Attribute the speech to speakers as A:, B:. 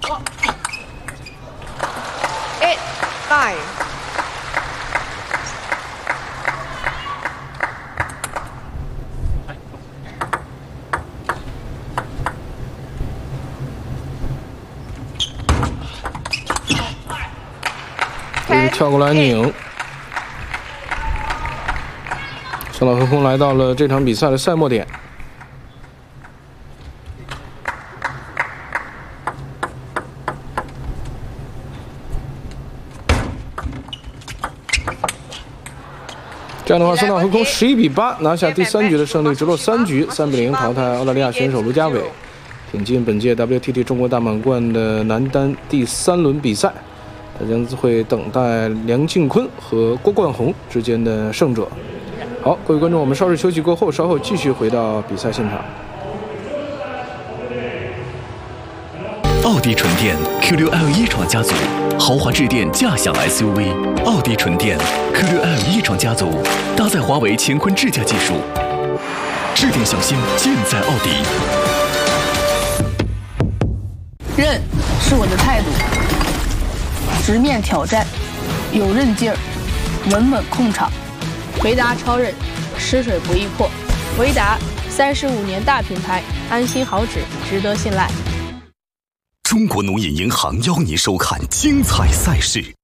A: 8-9。
B: 跳过来拧，小岛和空来到了这场比赛的赛末点。这样的话，松岛和空11-8拿下第3局的胜利，直落3局3比0淘汰澳大利亚选手卢家伟，挺进本届 WTT 中国大满贯的男单第3轮比赛。他将会等待梁靖昆和郭冠宏之间的胜者。好，各位观众，我们稍事休息过后，稍后继续回到比赛现场。
C: 奥迪纯电 Q6L 一创家族豪华智电驾享 SUV， 奥迪纯电 Q6L 一创家族搭载华为乾坤智驾技术，智电小新尽在奥迪。
D: 韧是我的态度。直面挑战，有韧劲儿，稳稳控场。维达超韧，湿水不易破。维达35年大品牌，安心好纸，值得信赖。
C: 中国农业银行邀您收看精彩赛事。